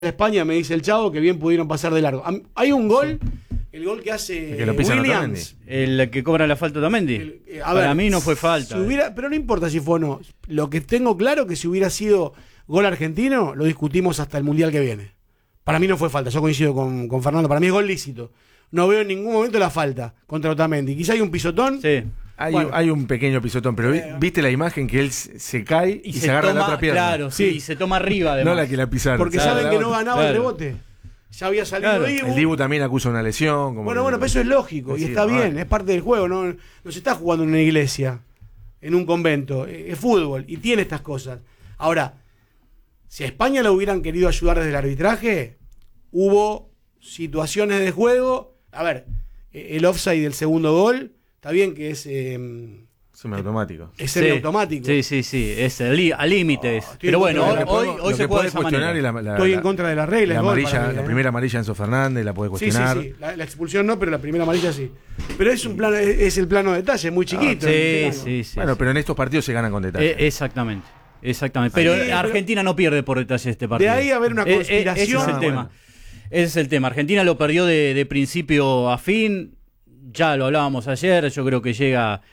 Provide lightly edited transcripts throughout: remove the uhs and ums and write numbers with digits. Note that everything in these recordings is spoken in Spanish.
España, me dice el Chavo, que bien pudieron pasar de largo. Hay un gol, el gol que hace que lo pisan Williams. El que cobra la falta Otamendi. Para mí no fue falta. Pero no importa si fue o no. Lo que tengo claro que si hubiera sido gol argentino, lo discutimos hasta el Mundial que viene. Para mí no fue falta, yo coincido con Fernando. Para mí es gol lícito. No veo en ningún momento la falta contra Otamendi. Quizá hay un pisotón. Sí. Hay un pequeño pisotón, pero ¿viste la imagen que él se cae y se agarra toma, la otra pierna? Claro, sí, y se toma arriba además. No la que la pisaron. Porque saben que no ganaba el rebote. Ya había salido Dibu. El Dibu también acusa una lesión. Bueno, pero eso es lógico y está bien, es parte del juego. No se está jugando en una iglesia, en un convento. Es fútbol y tiene estas cosas. Ahora, si a España lo hubieran querido ayudar desde el arbitraje, hubo situaciones de juego. A ver, el offside del segundo gol, está bien que es semiautomático. Es semiautomático. Sí, es al límite. Pero bueno, hoy se puede cuestionar. Estoy en contra de la regla. La primera amarilla Enzo Fernández la puede cuestionar. Sí. La expulsión no, pero la primera amarilla sí. Pero es un plano, es el plano de detalle, muy chiquito. Sí. Bueno, pero en estos partidos se ganan con detalle. Exactamente. Pero Argentina no pierde por detalle este partido. De ahí haber una conspiración. Ese es el tema. Ese es el tema. Argentina lo perdió de principio a fin. Ya lo hablábamos ayer. Yo creo que llega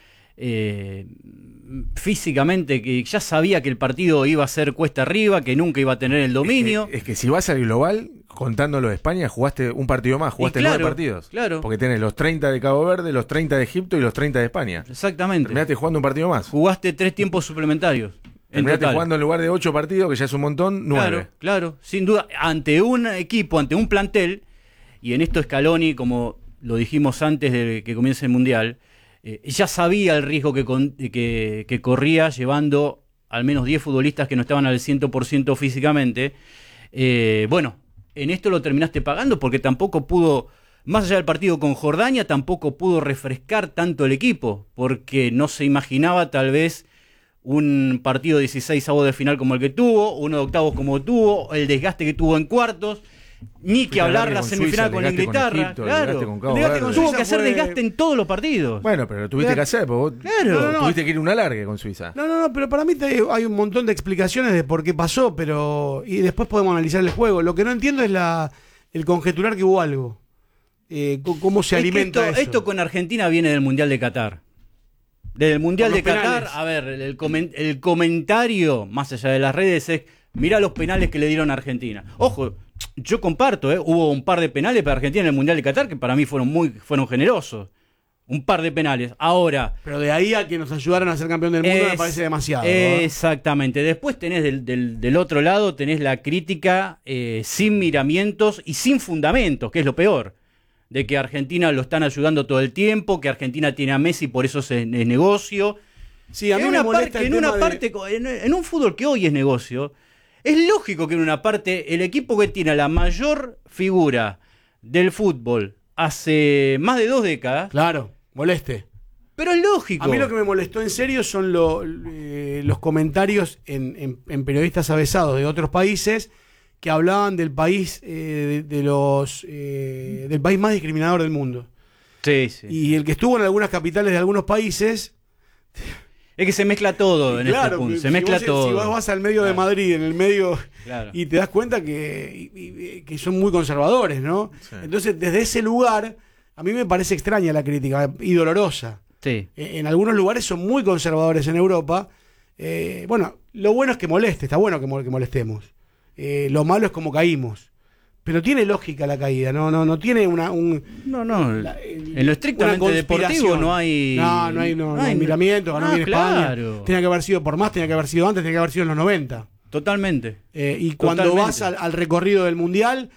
físicamente, que ya sabía que el partido iba a ser cuesta arriba, que nunca iba a tener el dominio. Es que si vas al global, contándolo de España, jugaste un partido más, jugaste 9 partidos. Claro. Porque tenés los 30 de Cabo Verde, los 30 de Egipto y los 30 de España. Exactamente. Terminaste jugando un partido más. Jugaste 3 tiempos suplementarios. Terminaste jugando en lugar de 8 partidos, que ya es un montón, 9. Claro, sin duda, ante un equipo, ante un plantel, y en esto Scaloni, como lo dijimos antes de que comience el Mundial, ya sabía el riesgo que corría llevando al menos 10 futbolistas que no estaban al 100% físicamente. Bueno, en esto lo terminaste pagando porque tampoco pudo, más allá del partido con Jordania, tampoco pudo refrescar tanto el equipo, porque no se imaginaba tal vez un partido de 16avos de final como el que tuvo, uno de octavos como tuvo, el desgaste que tuvo en cuartos. Ni que hablar la semifinal con Inglaterra. Tuvo que hacer desgaste en todos los partidos. Bueno, pero lo tuviste que hacer, porque vos tuviste que ir una larga con Suiza. No, pero para mí hay un montón de explicaciones de por qué pasó, y después podemos analizar el juego. Lo que no entiendo es el conjeturar que hubo algo. ¿Cómo se alimenta eso? Esto con Argentina viene del Mundial de Qatar. Desde el Mundial de Qatar, a ver, el comentario, más allá de las redes, es: mirá los penales que le dieron a Argentina. Ojo, yo comparto, hubo un par de penales para Argentina en el Mundial de Qatar que para mí fueron generosos. Un par de penales. Ahora. Pero de ahí a que nos ayudaran a ser campeón del mundo me parece demasiado. Exactamente. Después tenés del otro lado, tenés la crítica sin miramientos y sin fundamentos, que es lo peor. De que Argentina lo están ayudando todo el tiempo, que Argentina tiene a Messi, por eso es negocio. Sí, a mí me molesta en un fútbol que hoy es negocio, es lógico que en una parte el equipo que tiene la mayor figura del fútbol hace más de 2 décadas... Claro, moleste. Pero es lógico. A mí lo que me molestó en serio son los comentarios en periodistas avesados de otros países que hablaban del país del país más discriminador del mundo. Sí. Y el que estuvo en algunas capitales de algunos países... Es que se mezcla todo en este punto. Se mezcla todo. Si vos vas al medio de Madrid, en el medio, y te das cuenta que son muy conservadores, ¿no? Sí. Entonces, desde ese lugar, a mí me parece extraña la crítica y dolorosa. Sí. En algunos lugares son muy conservadores en Europa. Bueno, lo bueno es que moleste, está bueno que molestemos. Lo malo es como caímos. Pero tiene lógica la caída, no tiene en lo estrictamente deportivo no hay miramiento, ganó bien España. Tenía que haber sido por más, tenía que haber sido antes, tenía que haber sido en los 90. Totalmente. Y cuando vas al recorrido del Mundial,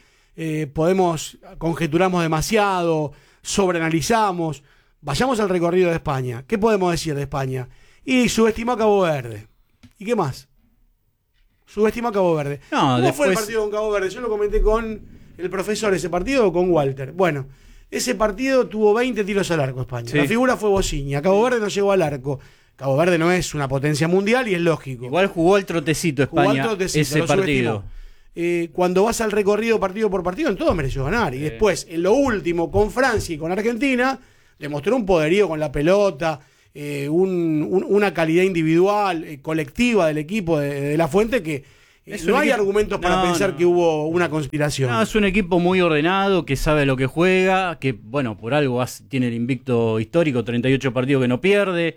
conjeturamos demasiado, sobreanalizamos. Vayamos al recorrido de España. ¿Qué podemos decir de España? Y subestimó a Cabo Verde. ¿Y qué más? Subestimó a Cabo Verde. ¿Cómo fue el partido con Cabo Verde? Yo lo comenté con el profesor ese partido o con Walter. Bueno, ese partido tuvo 20 tiros al arco España. Sí. La figura fue Bociña. Cabo Verde no llegó al arco. Cabo Verde no es una potencia mundial y es lógico. Igual jugó el trotecito España ese partido. Cuando vas al recorrido partido por partido, en todo mereció ganar. Y después, en lo último, con Francia y con Argentina, demostró un poderío con la pelota. Una calidad individual, colectiva del equipo de La Fuente que No hay argumentos para pensar que hubo una conspiración. No, es un equipo muy ordenado, que sabe lo que juega, que, bueno, por algo tiene el invicto histórico, 38 partidos que no pierde.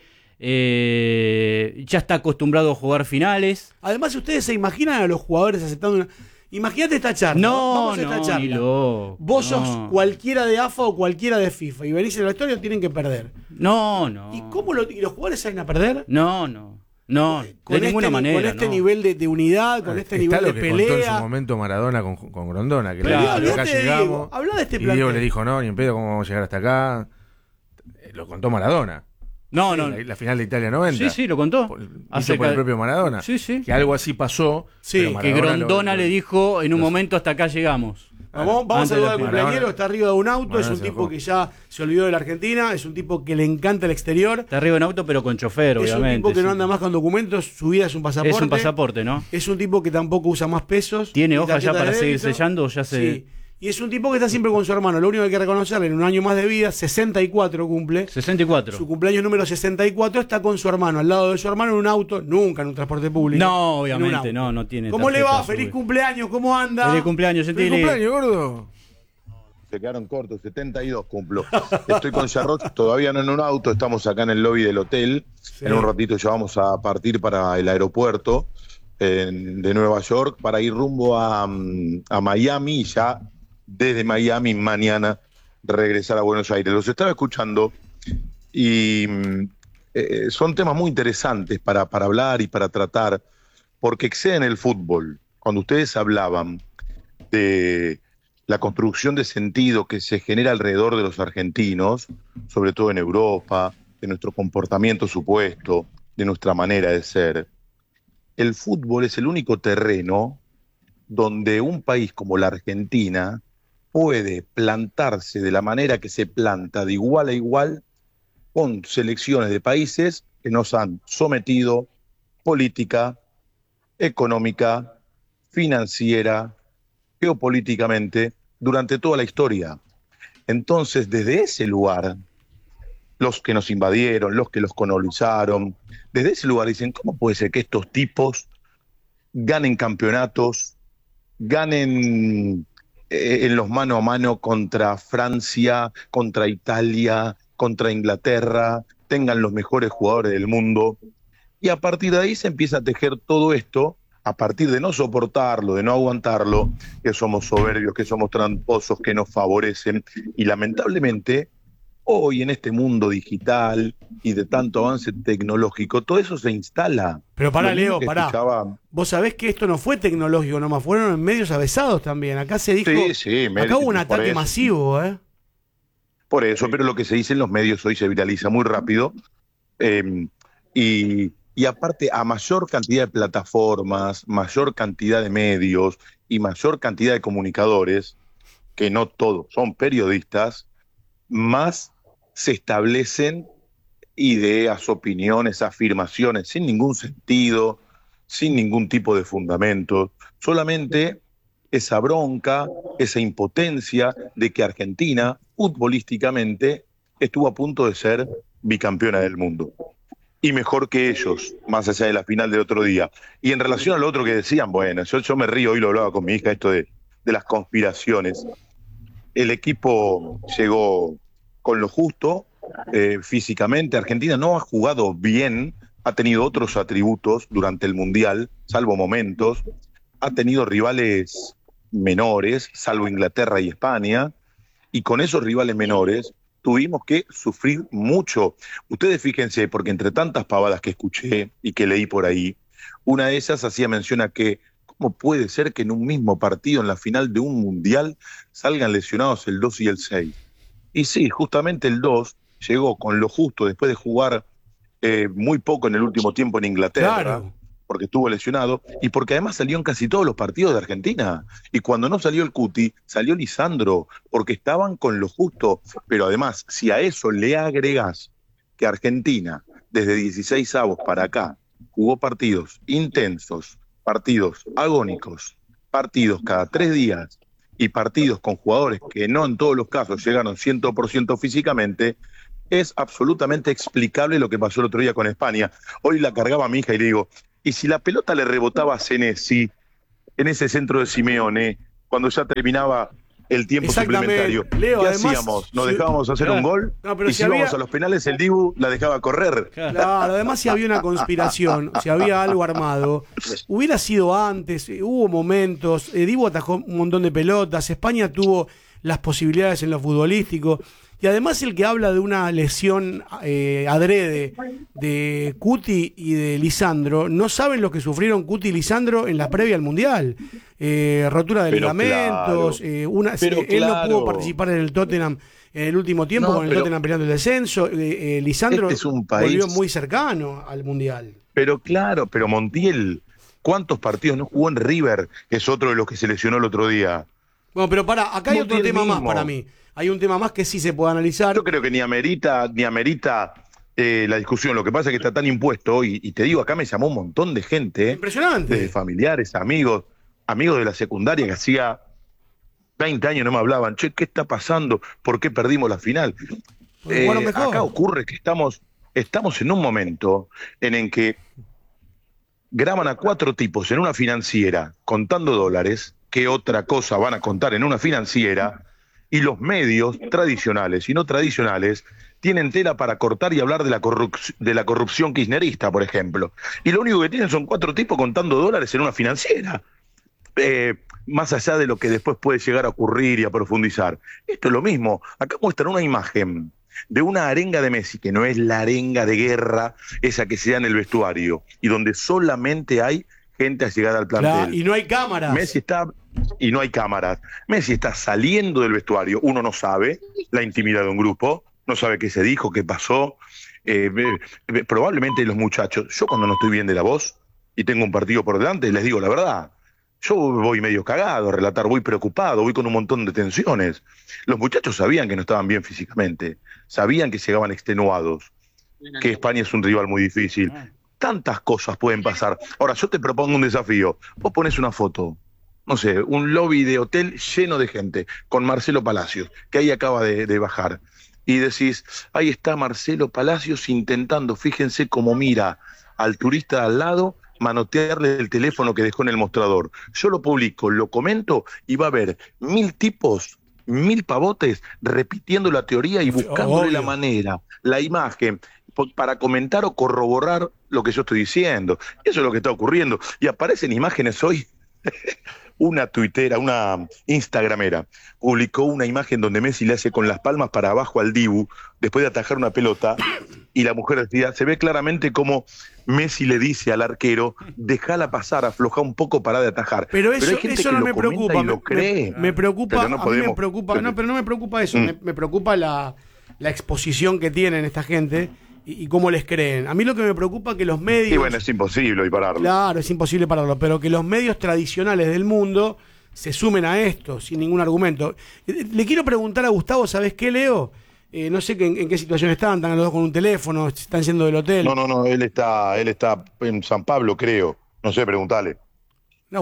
Ya está acostumbrado a jugar finales. Además, ustedes se imaginan a los jugadores aceptando una... Imagínate esta charla. Vamos a esta charla. Vos sos cualquiera de AFA o cualquiera de FIFA y venís en la historia, tienen que perder. No. ¿Y y los jugadores salen a perder? No, de ninguna manera. Con este nivel de unidad, con este nivel de pelea. Contó en su momento Maradona con Grondona, que acá llegamos. Habla de este y Diego le dijo, no, ni en pedo, ¿cómo vamos a llegar hasta acá? Lo contó Maradona. No. La final de Italia 90. Sí, lo contó. Por el propio Maradona. Sí. Que algo así pasó. Sí, que Grondona le dijo en un momento hasta acá llegamos. Vamos a saludar al cumpleañero, Maradona, está arriba de un auto, es un tipo que ya se olvidó de la Argentina, es un tipo que le encanta el exterior. Está arriba de un auto pero con chofer, obviamente. Es un tipo que no anda más con documentos, su vida es un pasaporte. Es un pasaporte, ¿no? Es un tipo que tampoco usa más pesos. ¿Tiene hoja ya para seguir sellando? Sí. Y es un tipo que está siempre con su hermano. Lo único que hay que reconocerle, en un año más de vida, 64 cumple. 64. Su cumpleaños número 64 está con su hermano, al lado de su hermano en un auto, nunca en un transporte público. No, obviamente, no tiene. ¿Cómo le va? Feliz cumpleaños, ¿cómo anda? Feliz cumpleaños, Gentili. Feliz cumpleaños, gordo. Se quedaron cortos, 72 cumplo. Estoy con Jarrot, todavía no en un auto, estamos acá en el lobby del hotel. Sí. En un ratito ya vamos a partir para el aeropuerto de Nueva York para ir rumbo a Miami y ya desde Miami mañana regresar a Buenos Aires. Los estaba escuchando y son temas muy interesantes para hablar y para tratar, porque exceden el fútbol. Cuando ustedes hablaban de la construcción de sentido que se genera alrededor de los argentinos, sobre todo en Europa, de nuestro comportamiento supuesto, de nuestra manera de ser, el fútbol es el único terreno donde un país como la Argentina puede plantarse de la manera que se planta, de igual a igual, con selecciones de países que nos han sometido política, económica, financiera, geopolíticamente, durante toda la historia. Entonces, desde ese lugar, los que nos invadieron, los que los colonizaron, desde ese lugar dicen, ¿cómo puede ser que estos tipos ganen campeonatos, ganen en los mano a mano contra Francia, contra Italia, contra Inglaterra, tengan los mejores jugadores del mundo? Y a partir de ahí se empieza a tejer todo esto, a partir de no soportarlo, de no aguantarlo, que somos soberbios, que somos tramposos, que nos favorecen. Y lamentablemente, hoy en este mundo digital y de tanto avance tecnológico, todo eso se instala. Pero pará, Leo, pará. Vos sabés que esto no fue tecnológico nomás, fueron en medios avesados también. Acá se dijo, acá hubo un ataque masivo, Por eso, pero lo que se dice en los medios hoy se viraliza muy rápido. Y aparte, a mayor cantidad de plataformas, mayor cantidad de medios y mayor cantidad de comunicadores, que no todos son periodistas, más se establecen ideas, opiniones, afirmaciones sin ningún sentido, sin ningún tipo de fundamento, solamente esa bronca, esa impotencia de que Argentina, futbolísticamente, estuvo a punto de ser bicampeona del mundo. Y mejor que ellos, más allá de la final del otro día. Y en relación a lo otro que decían, bueno, yo me río, hoy lo hablaba con mi hija, esto de las conspiraciones. El equipo llegó con lo justo, físicamente. Argentina no ha jugado bien, ha tenido otros atributos durante el Mundial, salvo momentos. Ha tenido rivales menores, salvo Inglaterra y España. Y con esos rivales menores tuvimos que sufrir mucho. Ustedes fíjense, porque entre tantas pavadas que escuché y que leí por ahí, una de esas hacía mención a que ¿cómo puede ser que en un mismo partido, en la final de un mundial, salgan lesionados el 2 y el 6? Y sí, justamente el 2 llegó con lo justo después de jugar muy poco en el último tiempo en Inglaterra, claro, porque estuvo lesionado, y porque además salió en casi todos los partidos de Argentina. Y cuando no salió el Cuti, salió Lisandro, porque estaban con lo justo. Pero además, si a eso le agregás que Argentina, desde 16avos para acá, jugó partidos intensos, partidos agónicos, partidos cada 3 días, y partidos con jugadores que no en todos los casos llegaron 100% físicamente, es absolutamente explicable lo que pasó el otro día con España. Hoy la cargaba a mi hija y le digo, ¿y si la pelota le rebotaba a Senesi en ese centro de Simeone, cuando ya terminaba el tiempo suplementario. Leo, ¿Qué además, hacíamos? ¿Nos dejábamos hacer un gol? No, pero y si íbamos había... a los penales, el Dibu la dejaba correr. Claro, además si había una conspiración, si había algo armado, hubiera sido antes, hubo momentos, Dibu atajó un montón de pelotas, España tuvo las posibilidades en lo futbolístico, y además el que habla de una lesión adrede de Cuti y de Lisandro, no saben lo que sufrieron Cuti y Lisandro en la previa al Mundial. Rotura de ligamentos, él no pudo participar en el Tottenham en el último tiempo, con el Tottenham peleando el descenso. Lisandro es un país, volvió muy cercano al Mundial. Pero claro, pero Montiel, ¿cuántos partidos no jugó en River? Que es otro de los que se lesionó el otro día. Bueno, pero acá hay otro tema más para mí. Hay un tema más que sí se puede analizar. Yo creo que ni amerita la discusión. Lo que pasa es que está tan impuesto, y te digo, acá me llamó un montón de gente. Impresionante. De familiares, amigos de la secundaria que hacía 20 años no me hablaban. Che, ¿qué está pasando? ¿Por qué perdimos la final? Acá ocurre que estamos en un momento en el que graban a 4 tipos en una financiera contando dólares. ¿Qué otra cosa van a contar en una financiera? Y los medios tradicionales y no tradicionales tienen tela para cortar y hablar de la corrupción kirchnerista, por ejemplo. Y lo único que tienen son 4 tipos contando dólares en una financiera. Más allá de lo que después puede llegar a ocurrir y a profundizar. Esto es lo mismo. Acá muestran una imagen de una arenga de Messi, que no es la arenga de guerra, esa que se da en el vestuario, y donde solamente hay gente allegada al plantel. Claro, y no hay cámaras. Y no hay cámaras. Messi está saliendo del vestuario. Uno no sabe la intimidad de un grupo, no sabe qué se dijo, qué pasó. Probablemente los muchachos, yo cuando no estoy bien de la voz y tengo un partido por delante, les digo la verdad. Yo voy medio cagado a relatar, voy preocupado, voy con un montón de tensiones. Los muchachos sabían que no estaban bien físicamente, sabían que llegaban extenuados, que España es un rival muy difícil. Tantas cosas pueden pasar. Ahora, yo te propongo un desafío. Vos pones una foto, no sé, un lobby de hotel lleno de gente, con Marcelo Palacios, que ahí acaba de bajar. Y decís, ahí está Marcelo Palacios intentando, fíjense cómo mira al turista de al lado, manotearle el teléfono que dejó en el mostrador. Yo lo publico, lo comento, y va a haber 1000 tipos, 1000 pavotes repitiendo la teoría y buscándole la manera, la imagen, para comentar o corroborar lo que yo estoy diciendo. Eso es lo que está ocurriendo. Y aparecen imágenes hoy. Una tuitera, una instagramera, publicó una imagen donde Messi le hace con las palmas para abajo al Dibu, después de atajar una pelota, y la mujer decía, se ve claramente como Messi le dice al arquero, déjala pasar, afloja un poco para de atajar. Pero eso hay gente eso que no lo me preocupa. y lo cree. Me preocupa, pero no a mí me podemos, preocupa, no, pero no me preocupa eso, me preocupa la exposición que tienen esta gente y cómo les creen. A mí lo que me preocupa es que los medios... Y bueno, es imposible hoy pararlo. Claro, es imposible pararlo, pero que los medios tradicionales del mundo se sumen a esto sin ningún argumento. Le quiero preguntar a Gustavo, ¿sabés qué, Leo? No sé en qué situación están los dos con un teléfono, están yendo del hotel. No, él está en San Pablo, creo. No sé, preguntale. No,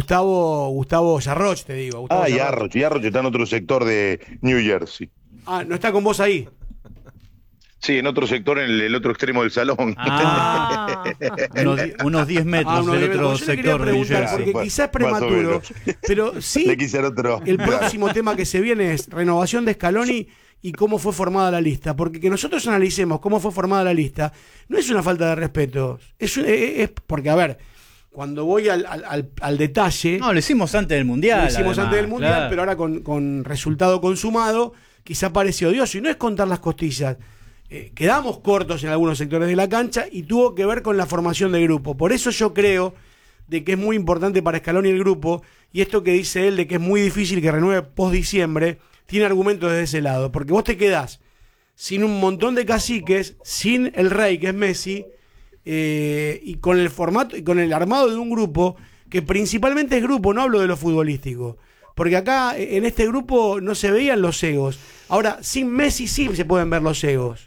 Gustavo Yarroch, te digo. Yarroch está en otro sector de New Jersey. Ah, ¿no está con vos ahí? Sí, en otro sector, en el otro extremo del salón. Unos 10 metros del otro sector de New Jersey. Porque quizás es prematuro, pero sí, le quise otro. El próximo tema que se viene es renovación de Scaloni y cómo fue formada la lista. Porque que nosotros analicemos cómo fue formada la lista no es una falta de respeto. Es porque, a ver, cuando voy al detalle... No, lo hicimos antes del Mundial. Lo hicimos antes del Mundial, claro. Pero ahora con resultado consumado, quizá parece odioso. Y no es contar las costillas. Quedamos cortos en algunos sectores de la cancha y tuvo que ver con la formación del grupo. Por eso yo creo de que es muy importante para Scaloni el grupo, y esto que dice él de que es muy difícil que renueve post-diciembre, tiene argumentos desde ese lado, porque vos te quedás sin un montón de caciques, sin el rey que es Messi, y con el formato y con el armado de un grupo que principalmente es grupo, no hablo de lo futbolístico, porque acá en este grupo no se veían los egos. Ahora, sin Messi sí se pueden ver los egos.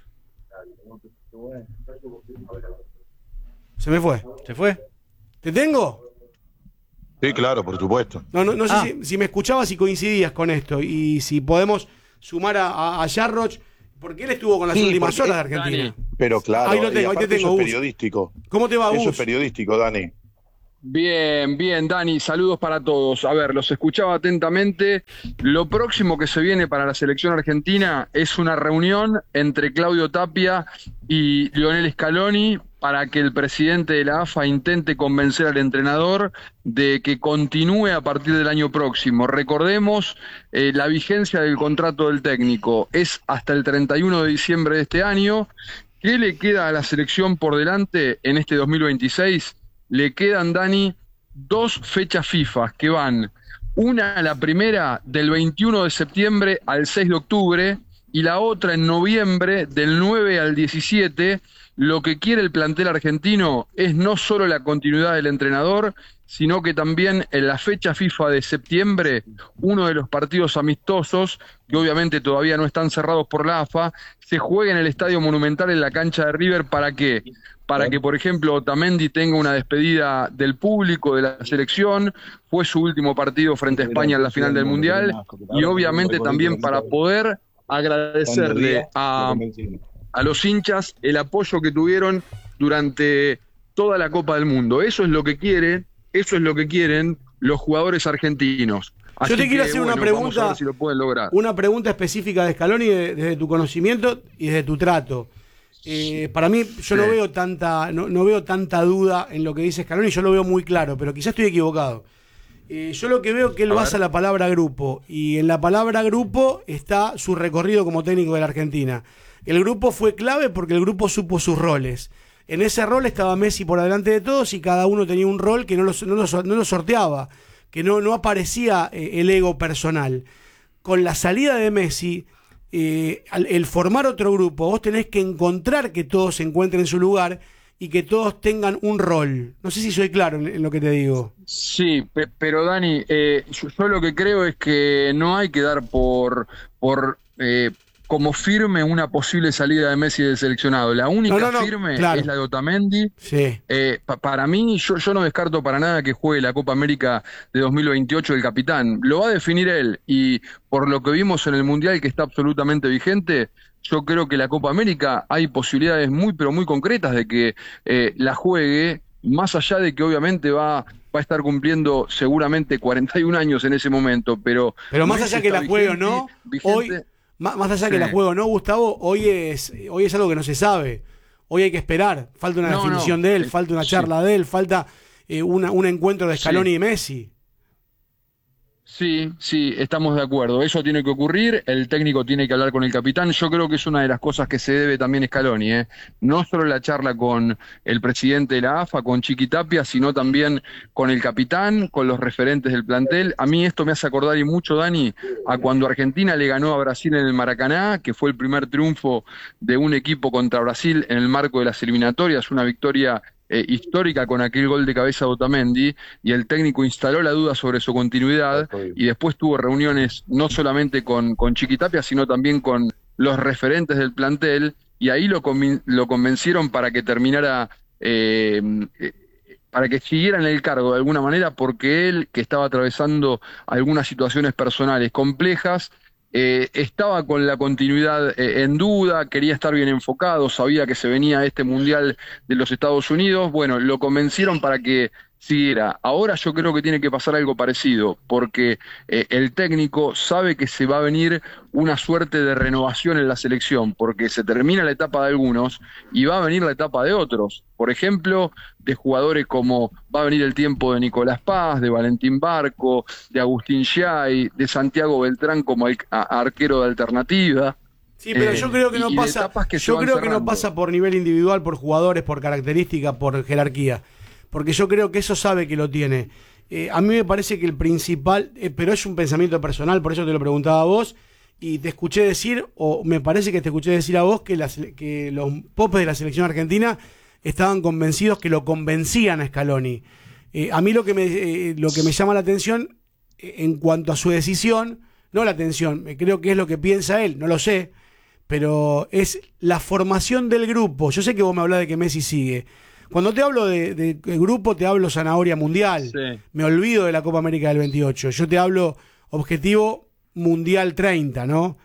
Se me fue. ¿Se fue? ¿Te tengo? Sí, claro, por supuesto. No sé si me escuchabas y coincidías con esto, y si podemos sumar a Yarroch, porque él estuvo con las últimas horas de Argentina. Pero claro, ahí lo tengo, ahí te tengo, eso es periodístico. ¿Cómo te va, Gus? Eso es periodístico, Dani. Bien, bien, Dani, saludos para todos. A ver, los escuchaba atentamente. Lo próximo que se viene para la selección argentina es una reunión entre Claudio Tapia y Lionel Scaloni para que el presidente de la AFA intente convencer al entrenador de que continúe a partir del año próximo. Recordemos, la vigencia del contrato del técnico es hasta el 31 de diciembre de este año. ¿Qué le queda a la selección por delante en este 2026? Le quedan, Dani, 2 fechas FIFA que van, la primera del 21 de septiembre al 6 de octubre y la otra en noviembre del 9 al 17. Lo que quiere el plantel argentino es no solo la continuidad del entrenador, sino que también en la fecha FIFA de septiembre, uno de los partidos amistosos, que obviamente todavía no están cerrados por la AFA, se juegue en el Estadio Monumental en la cancha de River. ¿Para qué? Para que, por ejemplo, Otamendi tenga una despedida del público de la selección, fue su último partido frente a España en la final del Mundial, y obviamente también para poder agradecerle a los hinchas el apoyo que tuvieron durante toda la Copa del Mundo. Eso es lo que quieren los jugadores argentinos. Así Yo te quiero hacer una pregunta, vamos a ver si lo pueden lograr. Una pregunta específica de Scaloni desde tu conocimiento y desde tu trato. Para mí, yo no veo tanta duda en lo que dice Scaloni, yo lo veo muy claro, pero quizás estoy equivocado. Yo lo que veo es que él basa la palabra grupo, y en la palabra grupo está su recorrido como técnico de la Argentina. El grupo fue clave porque el grupo supo sus roles. En ese rol estaba Messi por delante de todos y cada uno tenía un rol que no lo sorteaba, que no aparecía el ego personal. Con la salida de Messi, el formar otro grupo, vos tenés que encontrar que todos se encuentren en su lugar y que todos tengan un rol. No sé si soy claro en lo que te digo. Sí, pero Dani, yo lo que creo es que no hay que dar por como firme una posible salida de Messi del seleccionado. La única firme claro, es la de Otamendi. Sí. Para mí, yo no descarto para nada que juegue la Copa América de 2028 el capitán. Lo va a definir él, y por lo que vimos en el Mundial, que está absolutamente vigente, yo creo que la Copa América hay posibilidades muy, pero muy concretas de que la juegue, más allá de que obviamente va a estar cumpliendo seguramente 41 años en ese momento, pero más allá que la juegue o no, hoy... Más allá que la juego, ¿no, Gustavo? Hoy es algo que no se sabe. Hoy hay que esperar. Falta una definición de él, falta una charla de él, falta un encuentro de Scaloni y Messi. Sí, estamos de acuerdo. Eso tiene que ocurrir, el técnico tiene que hablar con el capitán. Yo creo que es una de las cosas que se debe también a Scaloni, no solo la charla con el presidente de la AFA, con Chiqui Tapia, sino también con el capitán, con los referentes del plantel. A mí esto me hace acordar, y mucho, Dani, a cuando Argentina le ganó a Brasil en el Maracaná, que fue el primer triunfo de un equipo contra Brasil en el marco de las eliminatorias, una victoria histórica con aquel gol de cabeza de Otamendi, y el técnico instaló la duda sobre su continuidad, y después tuvo reuniones no solamente con Chiqui Tapia, sino también con los referentes del plantel, y ahí lo convencieron para que terminara, para que siguiera en el cargo de alguna manera, porque él, que estaba atravesando algunas situaciones personales complejas, estaba con la continuidad en duda, quería estar bien enfocado, sabía que se venía este Mundial de los Estados Unidos. Bueno, lo convencieron para que siguiera. Ahora yo creo que tiene que pasar algo parecido, porque el técnico sabe que se va a venir una suerte de renovación en la selección, porque se termina la etapa de algunos y va a venir la etapa de otros. Por ejemplo, de jugadores como va a venir el tiempo de Nicolás Paz, de Valentín Barco, de Agustín Xay, de Santiago Beltrán como arquero de alternativa. Sí, pero yo creo que no pasa. Yo creo que no pasa por nivel individual, por jugadores, por característica, por jerarquía. Porque yo creo que eso sabe que lo tiene. A mí me parece que el principal, pero es un pensamiento personal, por eso te lo preguntaba a vos, y te escuché decir, o me parece que te escuché decir a vos, que los popes de la selección argentina estaban convencidos, que lo convencían a Scaloni. A mí lo que me llama la atención en cuanto a su decisión, no la atención, creo que es lo que piensa él, no lo sé, pero es la formación del grupo. Yo sé que vos me hablás de que Messi sigue. Cuando te hablo de grupo, te hablo zanahoria mundial. Sí. Me olvido de la Copa América del 28. Yo te hablo objetivo mundial 30, ¿no?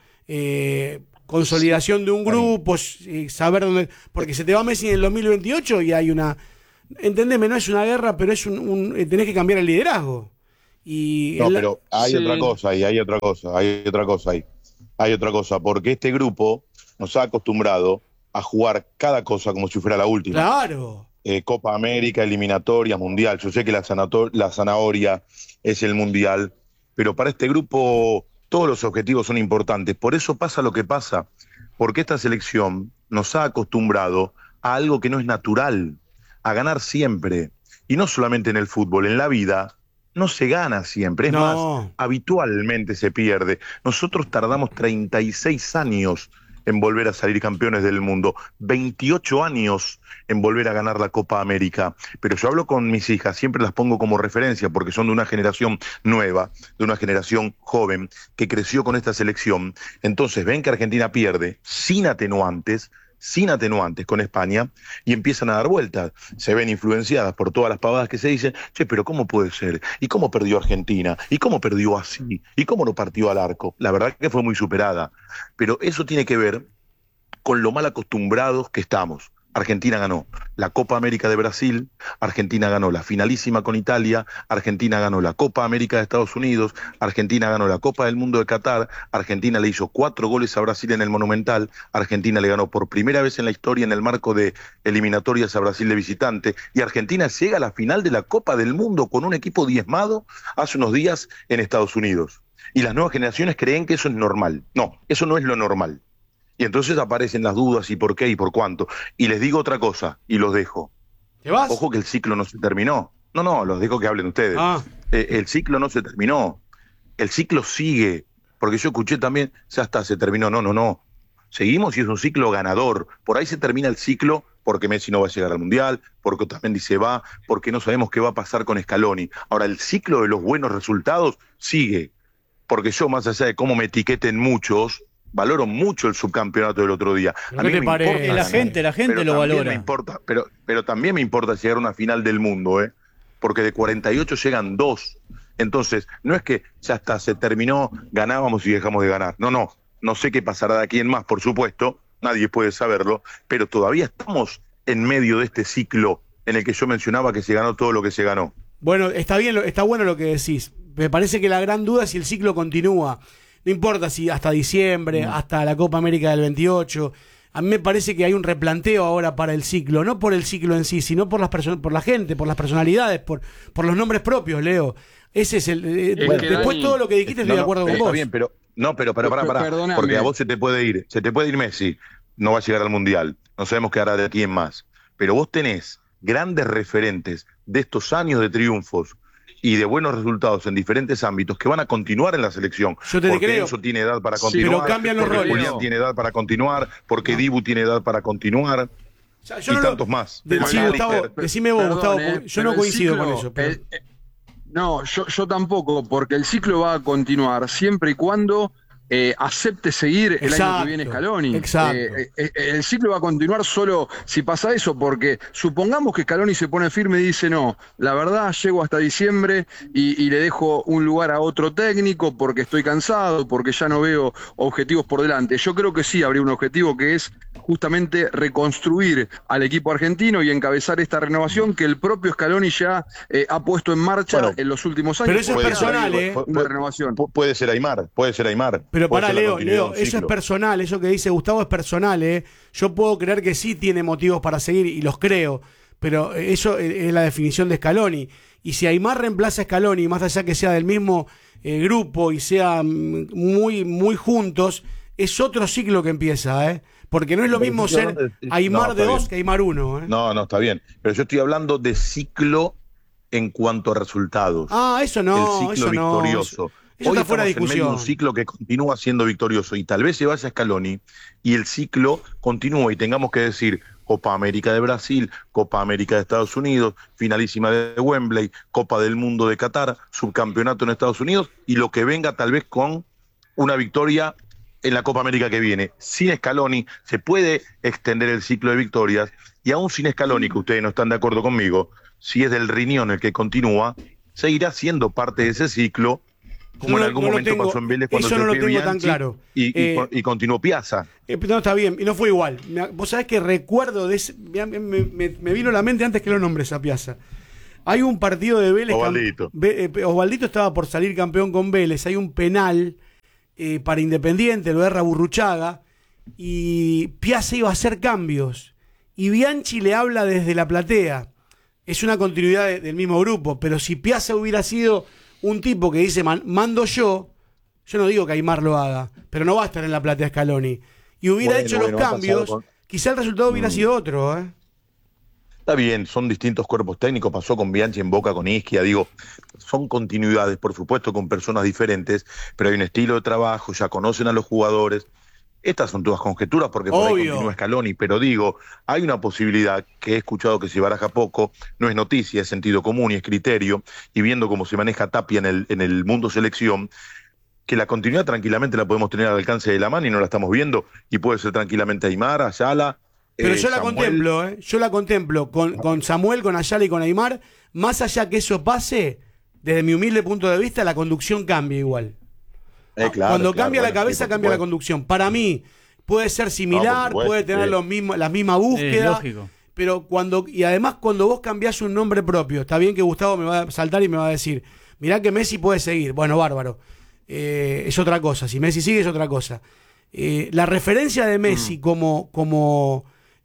Consolidación de un grupo, saber dónde... Porque se te va Messi en el 2028 y hay una Entendeme, no es una guerra, pero es tenés que cambiar el liderazgo. Pero hay otra cosa ahí, hay otra cosa, porque este grupo nos ha acostumbrado a jugar cada cosa como si fuera la última. Claro. Copa América, eliminatoria, mundial. Yo sé que la zanahoria es el mundial, pero para este grupo todos los objetivos son importantes. Por eso pasa lo que pasa, porque esta selección nos ha acostumbrado a algo que no es natural, a ganar siempre. Y no solamente en el fútbol, en la vida no se gana siempre. Es más, habitualmente se pierde. Nosotros tardamos 36 años en volver a salir campeones del mundo, 28 años en volver a ganar la Copa América. Pero yo hablo con mis hijas, siempre las pongo como referencia porque son de una generación nueva, de una generación joven que creció con esta selección. Entonces ven que Argentina pierde sin atenuantes con España y empiezan a dar vueltas. Se ven influenciadas por todas las pavadas que se dicen, pero ¿cómo puede ser? ¿Y cómo perdió Argentina? ¿Y cómo perdió así? ¿Y cómo no partió al arco? La verdad que fue muy superada. Pero eso tiene que ver con lo mal acostumbrados que estamos. Argentina ganó la Copa América de Brasil, Argentina ganó la finalísima con Italia, Argentina ganó la Copa América de Estados Unidos, Argentina ganó la Copa del Mundo de Qatar, Argentina le hizo 4 goles a Brasil en el Monumental, Argentina le ganó por primera vez en la historia en el marco de eliminatorias a Brasil de visitante, y Argentina llega a la final de la Copa del Mundo con un equipo diezmado hace unos días en Estados Unidos. Y las nuevas generaciones creen que eso es normal. No, eso no es lo normal. Y entonces aparecen las dudas y por qué y por cuánto. Y les digo otra cosa, y los dejo. ¿Te vas? Ojo que el ciclo no se terminó. No, los dejo que hablen ustedes. El ciclo no se terminó. El ciclo sigue. Porque yo escuché también, ya está, se terminó. No. Seguimos y es un ciclo ganador. Por ahí se termina el ciclo porque Messi no va a llegar al Mundial, porque Otamendi se va, porque no sabemos qué va a pasar con Scaloni. Ahora, el ciclo de los buenos resultados sigue. Porque yo, más allá de cómo me etiqueten muchos, valoro mucho el subcampeonato del otro día. A mí me importa, la gente lo valora. Me importa, pero también me importa llegar a una final del mundo, porque de 48 llegan 2. Entonces, no es que ya está, se terminó, ganábamos y dejamos de ganar. No sé qué pasará de aquí en más, por supuesto, nadie puede saberlo, pero todavía estamos en medio de este ciclo en el que yo mencionaba que se ganó todo lo que se ganó. Bueno, está bien, está bueno lo que decís. Me parece que la gran duda es si el ciclo continúa. No importa si hasta diciembre, hasta la Copa América del 28. A mí me parece que hay un replanteo ahora para el ciclo, no por el ciclo en sí, sino por por la gente, por las personalidades, por los nombres propios, Leo. Ese es el después Dani, todo lo que dijiste estoy de acuerdo con vos. Está bien, pero pará, porque a vos se te puede ir Messi, no va a llegar al Mundial, no sabemos qué hará de aquí en más, pero vos tenés grandes referentes de estos años de triunfos y de buenos resultados en diferentes ámbitos que van a continuar en la selección. Yo te porque creo. Enzo tiene edad para continuar, pero cambian los porque roles. Julián tiene edad para continuar, porque Dibu tiene edad para continuar, y tantos más. Sí, Gustavo, decime vos, Gustavo, yo no coincido con eso. No, yo tampoco, porque el ciclo va a continuar siempre y cuando acepte seguir el año que viene Scaloni. Exacto. El ciclo va a continuar solo si pasa eso, porque supongamos que Scaloni se pone firme y dice no, la verdad llego hasta diciembre y le dejo un lugar a otro técnico porque estoy cansado, porque ya no veo objetivos por delante. Yo creo que sí habría un objetivo que es justamente reconstruir al equipo argentino y encabezar esta renovación que el propio Scaloni ya ha puesto en marcha en los últimos años. Pero eso es personal, una renovación. Puede ser Aymar. Pero pará, Leo, eso es personal, eso que dice Gustavo es personal, Yo puedo creer que sí tiene motivos para seguir y los creo, pero eso es la definición de Scaloni. Y si Aymar reemplaza a Scaloni, más allá que sea del mismo grupo y sea muy, muy juntos, es otro ciclo que empieza, Porque no es lo mismo ser Aymar de 2 que Aymar 1. No, está bien. Pero yo estoy hablando de ciclo en cuanto a resultados. Eso no. El ciclo victorioso. Eso Hoy está fuera de estamos en medio de un ciclo que continúa siendo victorioso y tal vez se vaya a Scaloni y el ciclo continúa y tengamos que decir Copa América de Brasil, Copa América de Estados Unidos, finalísima de Wembley, Copa del Mundo de Qatar, subcampeonato en Estados Unidos y lo que venga tal vez con una victoria en la Copa América que viene. Sin Scaloni se puede extender el ciclo de victorias y aún sin Scaloni, que ustedes no están de acuerdo conmigo, si es del riñón el que continúa, seguirá siendo parte de ese ciclo como en algún momento pasó en Vélez cuando eso no lo se fue tengo tan Bianchi claro. y continuó Piazza. No, está bien, y no fue igual. Vos sabés que recuerdo de ese, me vino a la mente antes que lo nombres a Piazza. Hay un partido de Vélez. Osvaldito. Osvaldito estaba por salir campeón con Vélez. Hay un penal para Independiente, lo erra Burruchaga, y Piazza iba a hacer cambios. Y Bianchi le habla desde la platea. Es una continuidad del mismo grupo, pero si Piazza hubiera sido un tipo que dice, mando yo no digo que Aimar lo haga, pero no va a estar en la platea Scaloni. Y hubiera hecho los cambios, quizá el resultado hubiera sido otro, ¿eh? Está bien, son distintos cuerpos técnicos, pasó con Bianchi en Boca, con Ischia, digo, son continuidades, por supuesto, con personas diferentes, pero hay un estilo de trabajo, ya conocen a los jugadores. Estas son todas conjeturas porque por ahí continúa Scaloni, pero digo, hay una posibilidad que he escuchado que se baraja poco, no es noticia, es sentido común y es criterio, y viendo cómo se maneja Tapia en el mundo selección, que la continuidad tranquilamente la podemos tener al alcance de la mano y no la estamos viendo, y puede ser tranquilamente Aimar, Ayala. Pero yo la contemplo, yo la contemplo con Samuel, con Ayala y con Aimar. Más allá que eso pase, desde mi humilde punto de vista, la conducción cambia igual. Cuando cambia la cabeza, cambia la conducción. Para mí, puede ser similar, puede tener las mismas búsquedas. Pero y además, cuando vos cambiás un nombre propio, está bien que Gustavo me va a saltar y me va a decir, mirá que Messi puede seguir. Bueno, bárbaro. Es otra cosa. Si Messi sigue, es otra cosa. La referencia de Messi como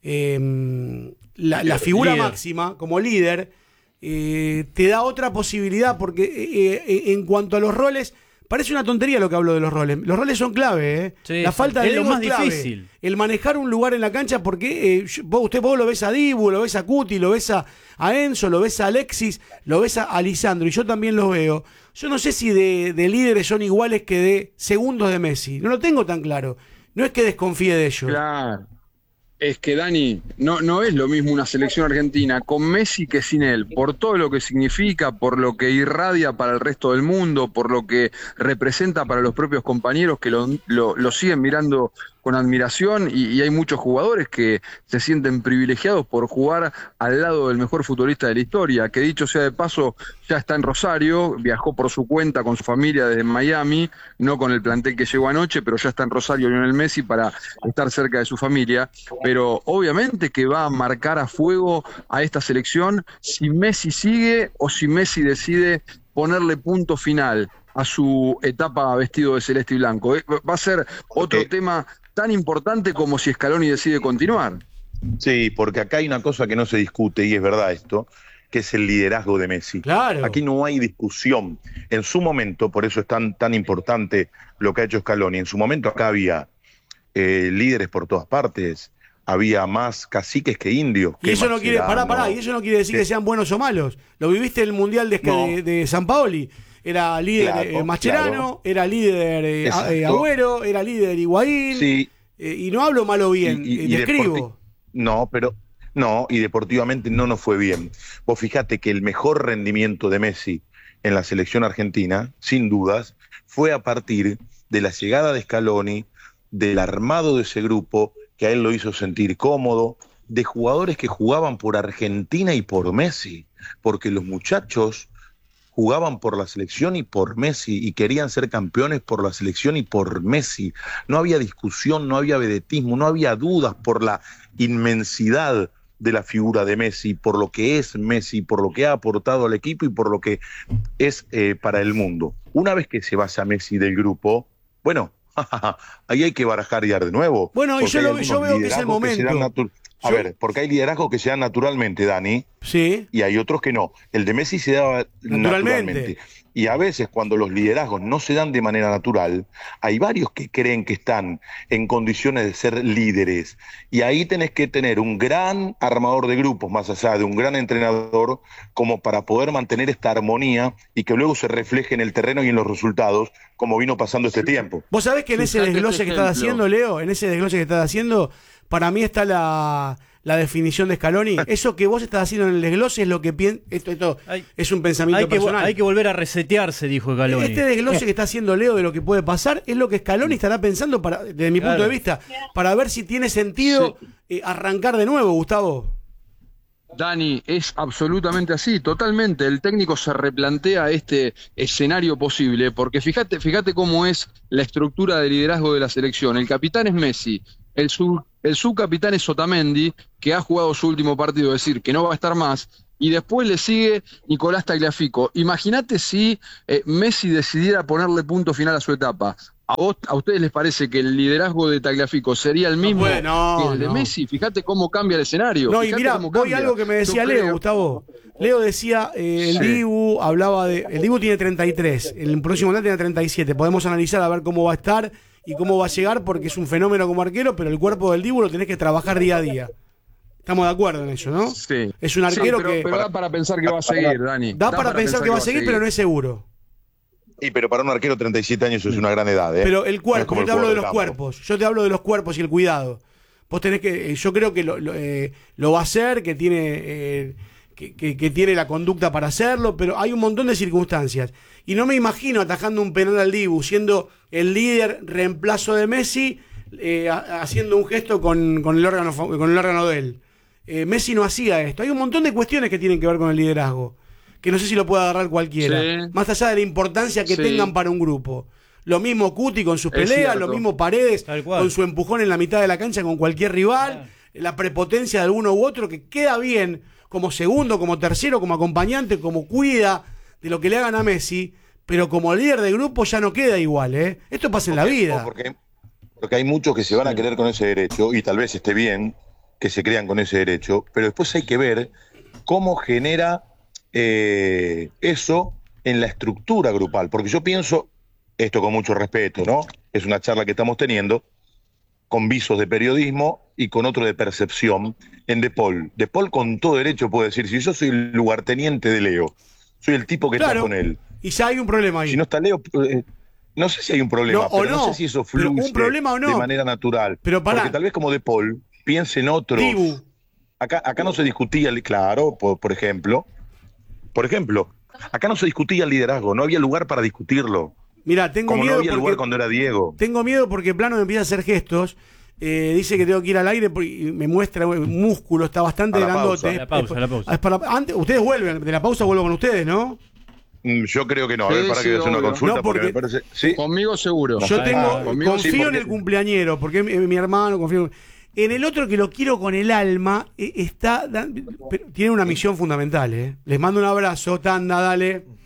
la figura líder máxima, como líder, te da otra posibilidad, porque en cuanto a los roles, parece una tontería lo que hablo de los roles. Los roles son clave, ¿eh? Sí, la falta de es lo más clave. difícil. El manejar un lugar en la cancha, porque vos lo ves a Dibu, lo ves a Cuti, lo ves a Enzo, lo ves a Alexis, lo ves a Lisandro, y yo también los veo. Yo no sé si de líderes son iguales que de segundos de Messi. No lo tengo tan claro. No es que desconfíe de ellos. Claro. Es que, Dani, no es lo mismo una selección argentina con Messi que sin él, por todo lo que significa, por lo que irradia para el resto del mundo, por lo que representa para los propios compañeros que lo siguen mirando con admiración, y hay muchos jugadores que se sienten privilegiados por jugar al lado del mejor futbolista de la historia, que dicho sea de paso, ya está en Rosario, viajó por su cuenta con su familia desde Miami, no con el plantel que llegó anoche, pero ya está en Rosario Lionel Messi para estar cerca de su familia, pero obviamente que va a marcar a fuego a esta selección si Messi sigue o si Messi decide ponerle punto final a su etapa vestido de celeste y blanco. Va a ser otro tema tan importante como si Scaloni decide continuar. Sí, porque acá hay una cosa que no se discute, y es verdad esto, que es el liderazgo de Messi. Claro. Aquí no hay discusión. En su momento, por eso es tan importante lo que ha hecho Scaloni, en su momento acá había líderes por todas partes, había más caciques que indios. Y eso no quiere, y eso no quiere decir que sean buenos o malos. Lo viviste en el Mundial de San Paoli. Era líder Mascherano, era líder Agüero, era líder Higuaín, sí. Y no hablo mal o bien, describo. Y deportivamente no nos fue bien. Vos fijate que el mejor rendimiento de Messi en la selección argentina, sin dudas, fue a partir de la llegada de Scaloni, del armado de ese grupo, que a él lo hizo sentir cómodo, de jugadores que jugaban por Argentina y por Messi, porque los muchachos jugaban por la selección y por Messi, y querían ser campeones por la selección y por Messi. No había discusión, no había vedetismo, no había dudas por la inmensidad de la figura de Messi, por lo que es Messi, por lo que ha aportado al equipo y por lo que es para el mundo. Una vez que se vaya Messi del grupo, bueno, ahí hay que barajar de nuevo. Bueno, y yo veo que es el momento. Porque hay liderazgos que se dan naturalmente, Dani, sí, y hay otros que no. El de Messi se daba naturalmente. Y a veces, cuando los liderazgos no se dan de manera natural, hay varios que creen que están en condiciones de ser líderes. Y ahí tenés que tener un gran armador de grupos, más allá de un gran entrenador, como para poder mantener esta armonía y que luego se refleje en el terreno y en los resultados, como vino pasando este tiempo. Vos sabés que en ese desglose que estás haciendo, Leo, para mí está la definición de Scaloni. Eso que vos estás haciendo en el desglose es lo que esto es un pensamiento personal. Hay que volver a resetearse, dijo Scaloni. Este desglose que está haciendo Leo de lo que puede pasar es lo que Scaloni estará pensando, desde mi punto de vista, para ver si tiene sentido arrancar de nuevo, Gustavo. Dani, es absolutamente así, totalmente. El técnico se replantea este escenario posible, porque fíjate cómo es la estructura de liderazgo de la selección. El capitán es Messi, el subcapitán es Otamendi, que ha jugado su último partido, es decir, que no va a estar más, y después le sigue Nicolás Tagliafico. Imagínate si Messi decidiera ponerle punto final a su etapa. ¿A ustedes les parece que el liderazgo de Tagliafico sería el mismo que el de Messi? Fíjate cómo cambia el escenario. No, y mira, voy a algo que me decía Leo, Gustavo. Leo decía, el Dibu hablaba de... El Dibu tiene 33, el próximo mundial tiene 37. Podemos analizar a ver cómo va a estar y cómo va a llegar, porque es un fenómeno como arquero, pero el cuerpo del Dibu lo tenés que trabajar día a día. Estamos de acuerdo en eso, ¿no? Sí. Es un arquero que... Pero da para pensar que va a seguir, Dani. Da para pensar que va a seguir, pero no es seguro. Y pero para un arquero 37 años es una gran edad, ¿eh? Pero el cuerpo, No yo te hablo de los cuerpos. Yo te hablo de los cuerpos y el cuidado. Vos tenés que, yo creo que lo va a hacer, que tiene que tiene la conducta para hacerlo, pero hay un montón de circunstancias. Y no me imagino atajando un penal al Dibu, siendo el líder reemplazo de Messi, haciendo un gesto con el órgano de él. Messi no hacía esto. Hay un montón de cuestiones que tienen que ver con el liderazgo, que no sé si lo puede agarrar cualquiera, sí, más allá de la importancia que tengan para un grupo. Lo mismo Cuti con sus peleas, lo mismo Paredes con su empujón en la mitad de la cancha con cualquier rival, la prepotencia de alguno u otro, que queda bien como segundo, como tercero, como acompañante, como cuida de lo que le hagan a Messi, pero como líder de grupo ya no queda igual, ¿eh? Esto pasa en la vida. Porque hay muchos que se van a querer con ese derecho, y tal vez esté bien que se crean con ese derecho, pero después hay que ver cómo genera eso en la estructura grupal, porque yo pienso, esto con mucho respeto, ¿no? Es una charla que estamos teniendo, con visos de periodismo y con otro de percepción, en De Paul. De Paul con todo derecho puede decir, si yo soy el lugarteniente de Leo, soy el tipo que está con él. Y ya hay un problema ahí. Si no está Leo, no sé si hay un problema, pero no sé si eso fluye un problema o no, de manera natural. Pero porque tal vez como De Paul piense en otros. Dibu. Acá no se discutía, claro, por ejemplo, acá no se discutía el liderazgo, no había lugar para discutirlo. Mirá, tengo como miedo. No había lugar cuando era Diego. Tengo miedo porque Plano me empieza a hacer gestos. Dice que tengo que ir al aire y me muestra un músculo, está bastante grandote. La pausa. Ustedes vuelven, de la pausa vuelvo con ustedes, ¿no? Yo creo que no. A ver, para que voy a hacer una consulta. No, porque me parece, ¿sí? Conmigo seguro. Yo confío en el cumpleañero, porque es mi hermano, confío en el otro que lo quiero con el alma. Tiene una misión fundamental, ¿eh? Les mando un abrazo, Tanda, dale.